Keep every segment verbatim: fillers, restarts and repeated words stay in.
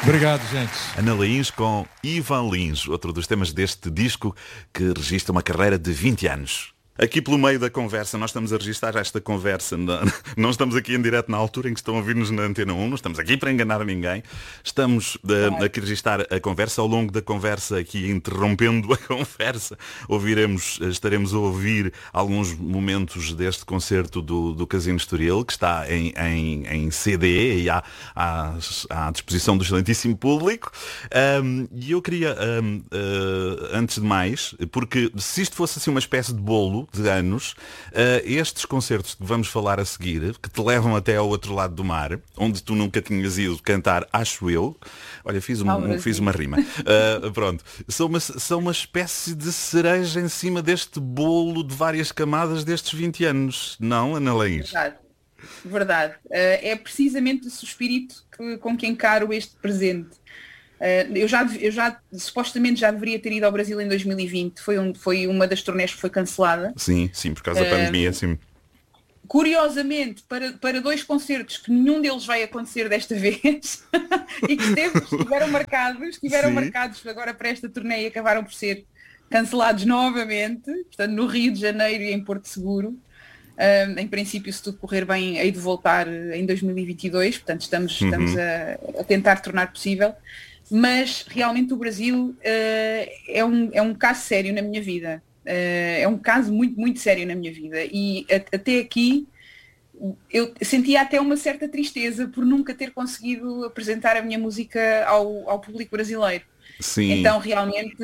Obrigado, gente. Ana Lins com Ivan Lins, outro dos temas deste disco que registra uma carreira de vinte anos. Aqui pelo meio da conversa, nós estamos a registrar esta conversa, não, não estamos aqui em direto na altura em que estão a ouvir-nos na Antena um, não estamos aqui para enganar ninguém, estamos uh, aqui a registrar a conversa. Ao longo da conversa, aqui interrompendo a conversa, ouviremos, estaremos a ouvir alguns momentos deste concerto do, do Casino Estoril, que está em, em, em C D e à, à, à disposição do excelentíssimo público. Um, e eu queria, um, uh, antes de mais, porque se isto fosse assim uma espécie de bolo de anos, uh, estes concertos que vamos falar a seguir, que te levam até ao outro lado do mar, onde tu nunca tinhas ido cantar, acho eu, olha, fiz uma, um, fiz uma rima, uh, pronto, são uma, são uma espécie de cereja em cima deste bolo de várias camadas destes vinte anos, não, Ana Lins? Verdade, verdade. Uh, é precisamente esse o espírito que, com que encaro este presente. Uh, eu, já, eu já, supostamente já deveria ter ido ao Brasil em dois mil e vinte, foi, um, foi uma das turnés que foi cancelada. Sim, sim, por causa da uh, pandemia, sim. Curiosamente, para, para dois concertos que nenhum deles vai acontecer desta vez e que esteve, estiveram marcados, estiveram sim. marcados agora para esta turnê e acabaram por ser cancelados novamente, portanto no Rio de Janeiro e em Porto Seguro. Uh, em princípio, se tudo correr bem, hei de voltar em dois mil e vinte e dois, portanto estamos, uhum. estamos a, a tentar tornar possível. Mas realmente o Brasil uh, é, um, é um caso sério na minha vida. Uh, é um caso muito, muito sério na minha vida. E a, até aqui eu sentia até uma certa tristeza por nunca ter conseguido apresentar a minha música ao, ao público brasileiro. Sim. Então realmente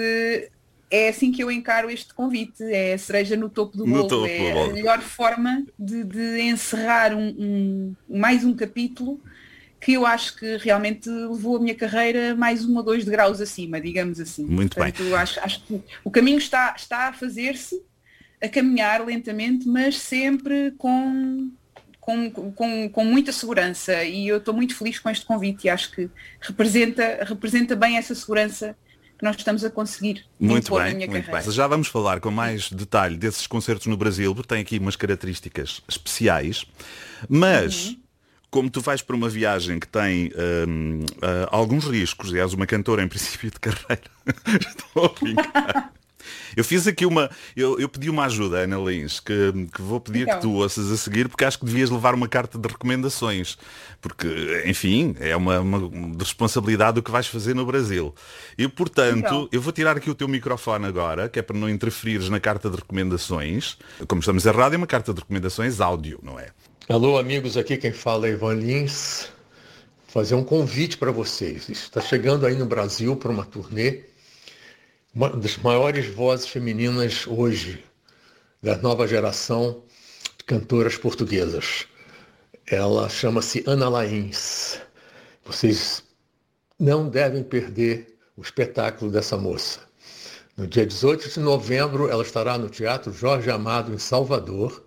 é assim que eu encaro este convite. É a cereja no topo do no bolo. Topo é bolo. A melhor forma de, de encerrar um, um, mais um capítulo que eu acho que realmente levou a minha carreira mais um ou dois degraus acima, digamos assim. Muito Portanto, bem. Acho, acho que o caminho está, está a fazer-se, a caminhar lentamente, mas sempre com, com, com, com muita segurança. E eu estou muito feliz com este convite e acho que representa, representa bem essa segurança que nós estamos a conseguir muito impor bem, na minha muito carreira. Bem. Já vamos falar com mais detalhe desses concertos no Brasil, porque tem aqui umas características especiais. Mas... Uhum. Como tu vais para uma viagem que tem um, uh, alguns riscos, e és uma cantora em princípio de carreira, estou a brincar. Eu fiz aqui uma, eu, eu pedi uma ajuda, Ana Lins, que, que vou pedir então. que tu ouças a seguir, porque acho que devias levar uma carta de recomendações, porque, enfim, é uma, uma responsabilidade do que vais fazer no Brasil. E, portanto, então. eu vou tirar aqui o teu microfone agora, que é para não interferires na carta de recomendações. Como estamos a rádio, é uma carta de recomendações áudio, não é? Alô, amigos, aqui quem fala é Ivan Lins. Vou fazer um convite para vocês. Está chegando aí no Brasil para uma turnê, uma das maiores vozes femininas hoje, da nova geração de cantoras portuguesas. Ela chama-se Ana Laís. Vocês não devem perder o espetáculo dessa moça. No dia dezoito de novembro, ela estará no Teatro Jorge Amado, em Salvador.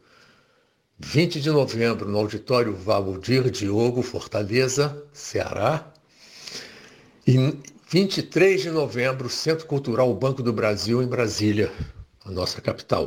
vinte de novembro, no Auditório Valdir Diogo, Fortaleza, Ceará. E vinte e três de novembro, Centro Cultural Banco do Brasil, em Brasília, a nossa capital.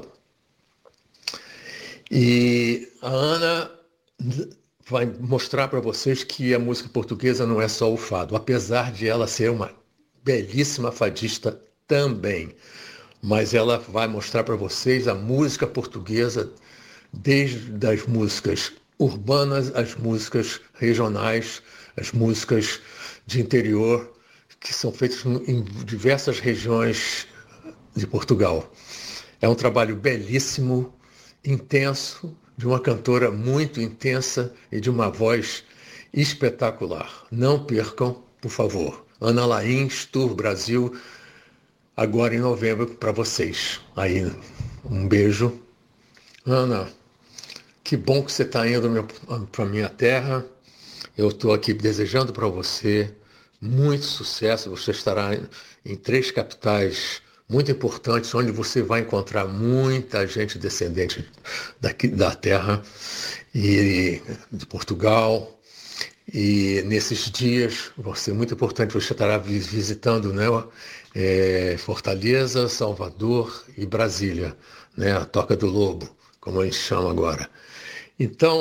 E a Ana vai mostrar para vocês que a música portuguesa não é só o fado, apesar de ela ser uma belíssima fadista também. Mas ela vai mostrar para vocês a música portuguesa desde as músicas urbanas, as músicas regionais, as músicas de interior, que são feitas em diversas regiões de Portugal. É um trabalho belíssimo, intenso, de uma cantora muito intensa e de uma voz espetacular. Não percam, por favor. Ana Laís, Tour Brasil, agora em novembro para vocês. Aí, um beijo. Ana, que bom que você está indo para a minha terra. Eu estou aqui desejando para você muito sucesso. Você estará em três capitais muito importantes, onde você vai encontrar muita gente descendente daqui, da terra e de Portugal. E nesses dias vai ser muito importante, você estará visitando, né, é, Fortaleza, Salvador e Brasília, né, a Toca do Lobo, como a gente chama agora. Então,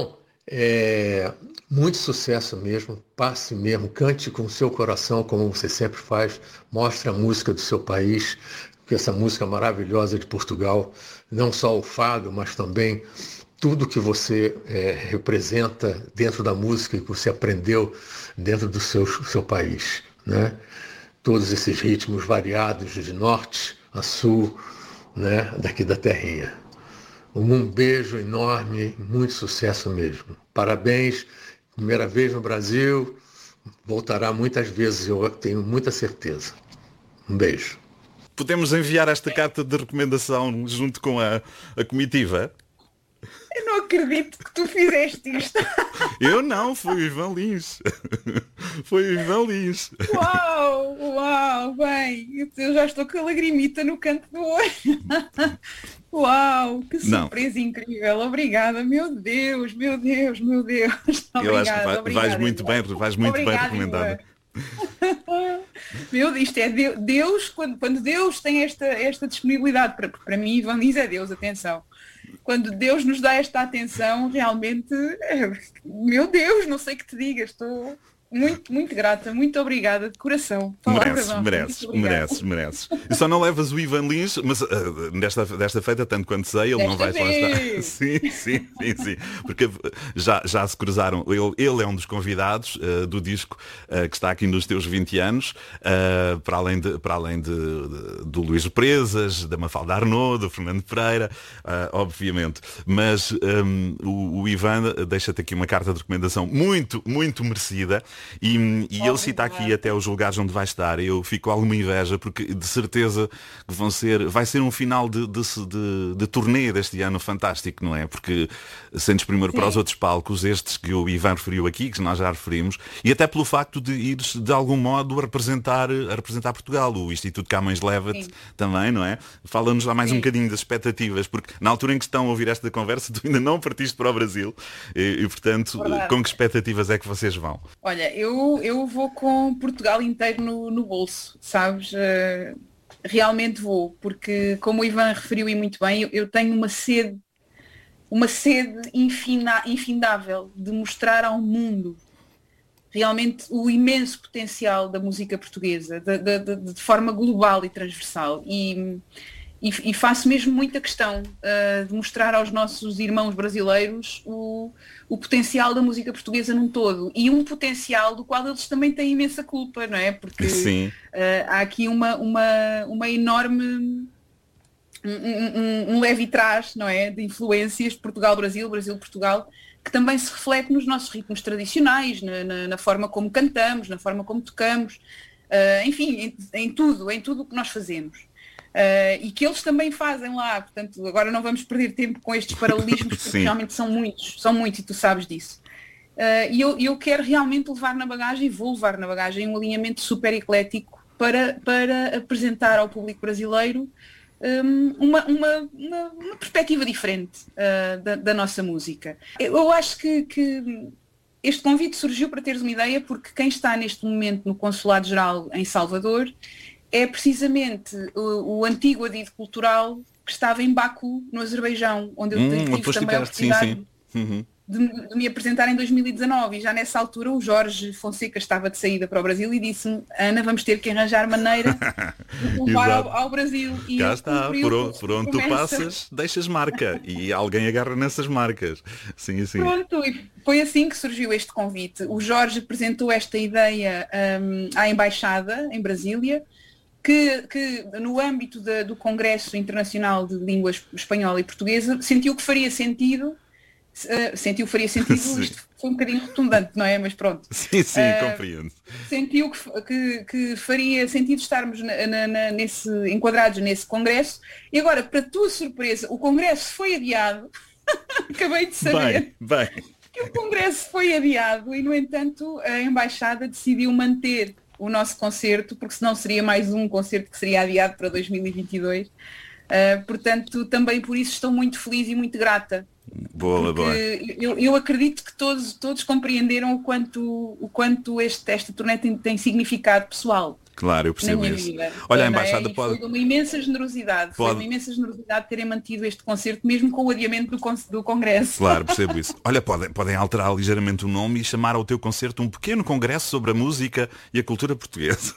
É, muito sucesso mesmo, passe mesmo, cante com o seu coração, como você sempre faz, mostre a música do seu país, que essa música maravilhosa de Portugal, não só o fado, mas também tudo que você é, representa dentro da música que você aprendeu dentro do seu, seu país, né? Todos esses ritmos variados de norte a sul, né? Daqui da terrinha. Um beijo enorme, muito sucesso mesmo. Parabéns, primeira vez no Brasil, voltará muitas vezes, eu tenho muita certeza. Um beijo. Podemos enviar esta carta de recomendação junto com a, a comitiva? Eu não acredito que tu fizeste isto. Eu não, foi o Ivan Lins. Foi o Ivan Lins. Uau, uau, bem, eu já estou com a lagrimita no canto do olho. Uau, que surpresa não. Incrível. Obrigada, meu Deus, meu Deus, meu Deus. Obrigada, eu acho que vai, obrigada, vais muito bem, vais muito obrigada, bem recomendada. Meu Deus, isto é Deus, quando, quando Deus tem esta, esta disponibilidade, para, para mim Ivan Lins é Deus, atenção. Quando Deus nos dá esta atenção, realmente, meu Deus, não sei o que te diga, estou muito, muito grata, muito obrigada, de coração. Mereces, mereces, mereces, mereces. E só não levas o Ivan Lins, mas uh, desta, desta feita, tanto quanto sei, ele desta não vai lá estar. Sim, sim, sim, sim. Porque já, já se cruzaram. Ele, ele é um dos convidados uh, do disco uh, que está aqui nos teus vinte anos, uh, para além, de, para além de, de, do Luís Represas, da Mafalda Arnaud, do Fernando Pereira, uh, obviamente. Mas um, o, o Ivan deixa-te aqui uma carta de recomendação muito, muito merecida. E, e ele cita aqui até os lugares onde vai estar. Eu fico com alguma inveja porque de certeza que vão ser, vai ser um final de, de, de, de turnê deste ano fantástico, não é? Porque sentes primeiro Sim. para os outros palcos, estes que o Ivan referiu aqui, que nós já referimos, e até pelo facto de ires de algum modo a representar, a representar Portugal. O Instituto Camões leva-te também, não é? Fala-nos lá mais Sim. um bocadinho das expectativas, porque na altura em que estão a ouvir esta conversa, tu ainda não partiste para o Brasil e, e portanto, Verdade. com que expectativas é que vocês vão? Olha, eu, eu vou com Portugal inteiro no, no bolso, sabes? Uh, realmente vou, porque como o Ivan referiu e muito bem, eu, eu tenho uma sede, uma sede infina, infindável de mostrar ao mundo realmente o imenso potencial da música portuguesa, de, de, de, de forma global e transversal. E, e, e faço mesmo muita questão uh, de mostrar aos nossos irmãos brasileiros o, o potencial da música portuguesa num todo. E um potencial do qual eles também têm imensa culpa, não é? Porque uh, há aqui uma, uma, uma enorme... Um, um, um leve trás, não é? De influências Portugal-Brasil, Brasil-Portugal, que também se reflete nos nossos ritmos tradicionais, na, na, na forma como cantamos, na forma como tocamos, uh, enfim, em, em tudo, em tudo o que nós fazemos. Uh, e que eles também fazem lá, portanto, agora não vamos perder tempo com estes paralelismos, porque realmente são muitos, são muitos e tu sabes disso. Uh, e eu, eu quero realmente levar na bagagem, e vou levar na bagagem, um alinhamento super eclético para, para apresentar ao público brasileiro um, uma, uma, uma, uma perspectiva diferente uh, da, da nossa música. Eu acho que, que este convite surgiu, para teres uma ideia, porque quem está neste momento no Consulado-Geral em Salvador é precisamente o, o antigo adido cultural que estava em Baku, no Azerbaijão, onde eu hum, tive também a oportunidade sim, sim. Uhum. de, de me apresentar em dois mil e dezanove. E já nessa altura o Jorge Fonseca estava de saída para o Brasil e disse-me: Ana, vamos ter que arranjar maneira de levar ao, ao Brasil. E cá está, por, por onde tu passas, deixas marca e alguém agarra nessas marcas. Sim, sim. Pronto, e foi assim que surgiu este convite. O Jorge apresentou esta ideia um, à Embaixada, em Brasília, Que, que no âmbito de, do Congresso Internacional de Língua Espanhola e Portuguesa sentiu que faria sentido, uh, sentiu que faria sentido, isto foi um bocadinho redundante, não é? Mas pronto. Sim, sim, uh, compreendo. Sentiu que, que, que faria sentido estarmos na, na, na, nesse, enquadrados nesse Congresso, e agora, para tua surpresa, o Congresso foi adiado, acabei de saber. Bem, bem. Que o Congresso foi adiado e, no entanto, a Embaixada decidiu manter o nosso concerto, porque senão seria mais um concerto que seria adiado para dois mil e vinte e dois. Uh, portanto, também por isso estou muito feliz e muito grata. Boa, boa. Eu, eu acredito que todos, todos compreenderam o quanto, o quanto este, esta turnê tem, tem significado pessoal Claro, eu na percebo minha isso. vida. Olha, a Não é? embaixada E pode... Foi de uma imensa generosidade. Foi Pode- uma imensa generosidade terem mantido este concerto, mesmo com o adiamento do, con- do Congresso. Claro, percebo isso. Olha, podem, podem alterar ligeiramente o nome e chamar ao teu concerto um pequeno congresso sobre a música e a cultura portuguesa.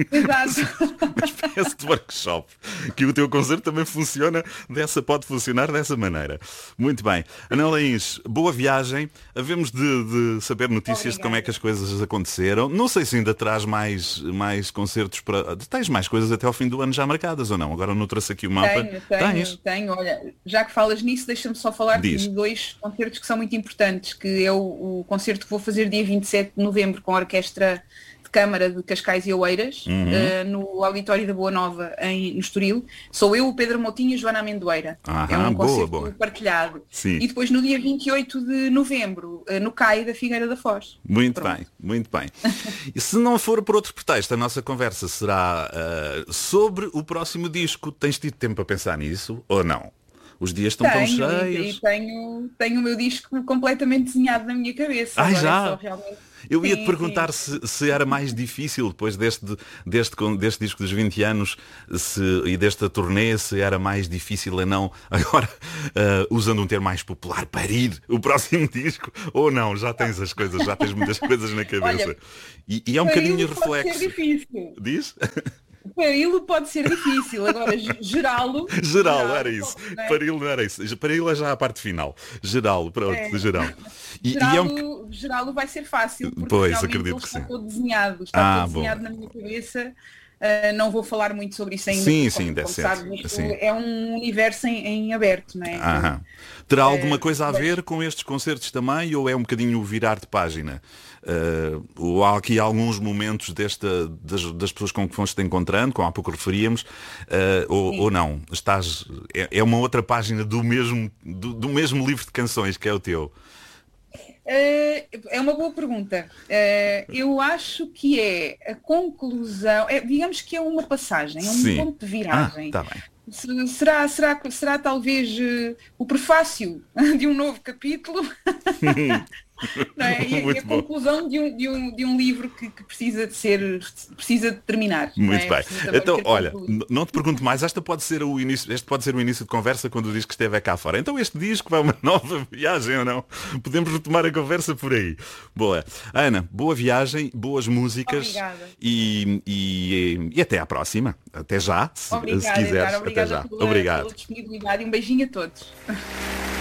Exato. Uma espécie de workshop. Que o teu concerto também funciona dessa, pode funcionar dessa maneira. Muito bem. Ana Laís, boa viagem. Havemos de, de saber notícias de como é que as coisas aconteceram. Não sei se ainda traz mais, mais concertos para. Tens mais coisas até ao fim do ano já marcadas ou não? Agora não trouxe aqui o mapa. Tenho, tenho, Tens? tenho. Olha, já que falas nisso, deixa-me só falar Diz. de dois concertos que são muito importantes, que é o, o concerto que vou fazer dia vinte e sete de novembro com a Orquestra de Câmara de Cascais e Oeiras, Uhum. uh, no Auditório da Boa Nova, em, no Estoril. Sou eu, o Pedro Moutinho e a Joana Amendoeira. Aham, é um boa, concerto boa. partilhado. Sim. E depois no dia vinte e oito de novembro, uh, no C A I da Figueira da Foz. Muito Pronto. bem, muito bem. E se não for por outro pretexto, a nossa conversa será ah, sobre o próximo disco. Tens tido tempo para pensar nisso ou não? Os dias estão tão Tenho, e, cheios. e tenho, tenho o meu disco completamente desenhado na minha cabeça. Ah, Agora é já? só realmente- Eu ia te Sim, perguntar sim. se, se era mais difícil depois deste, deste, deste disco dos vinte anos se, e desta turnê, se era mais difícil a não, agora, ah, usando um termo mais popular, parir o próximo disco, ou não, já tens as coisas, já tens muitas coisas na cabeça. Olha, e, e é um Para bocadinho ele pode ser reflexo. difícil. Diz? Para ele pode ser difícil. Agora, ge- gerá-lo... Geral, gerá-lo era isso. pode, não é? Para ele não era isso. Para ele é já a parte final. Geral, pronto, É. geral. E, e é um... Gerá-lo, gerá-lo vai ser fácil, porque Pois, realmente acredito ele que está sim. todo desenhado. Está Ah, todo desenhado bom. na minha cabeça. Uh, não vou falar muito sobre isso ainda. Sim, porque, sim, como, deve como ser. sabes, isto Sim. é um universo em, em aberto, não é? Aham. Terá alguma Eh, coisa a pois. ver com estes concertos também ou é um bocadinho o virar de página? Eh, ou há aqui alguns momentos desta, das, das pessoas com que foste encontrando, como há pouco referíamos, eh, ou, ou não? Estás, é, é uma outra página do mesmo, do, do mesmo livro de canções que é o teu? Uh, é uma boa pergunta. Uh, eu acho que é a conclusão, é, digamos que é uma passagem, é um Sim. ponto de Ah, viragem. está bem. Se- Será, será, será talvez uh, o prefácio de um novo capítulo? Não é? E, e Muito a bom. conclusão de um, de um, de um livro que, que precisa de ser, precisa de terminar. não Muito é? bem. Precisa também Então, ser olha, concluído. n- não te pergunto mais, esta pode ser o início, este pode ser o início de conversa quando o disco esteve cá fora. Então este disco vai uma nova viagem ou não? Podemos retomar a conversa por aí. Boa. Ana, boa viagem, boas músicas. Obrigada. E, e, e até à próxima. Até já, se, Obrigada, se quiseres. Edgar, Até obrigada já. pela, Obrigado. pela disponibilidade e um beijinho a todos.